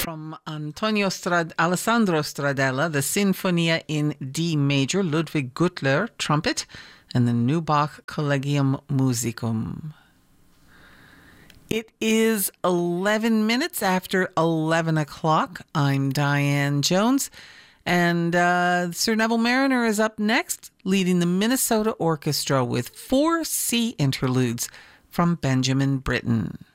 from Alessandro Stradella, the Sinfonia in D major, Ludwig Gutler, trumpet, and the Neubach Collegium Musicum. It is 11 minutes after 11 o'clock. I'm Diane Jones, and Sir Neville Marriner is up next, leading the Minnesota Orchestra with 4 C interludes from Benjamin Britten.